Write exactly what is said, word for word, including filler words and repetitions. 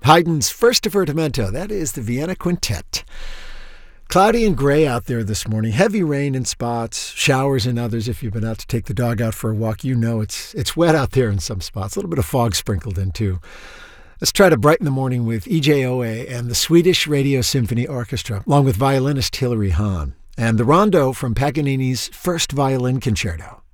Haydn's First Divertimento. That is the Vienna Quintet. Cloudy and gray out there this morning. Heavy rain in spots, showers in others. If you've been out to take the dog out for a walk, you know it's it's wet out there in some spots. A little bit of fog sprinkled in too. Let's try to brighten the morning with E J O A and the Swedish Radio Symphony Orchestra, along with violinist Hilary Hahn, and the rondo from Paganini's First Violin Concerto.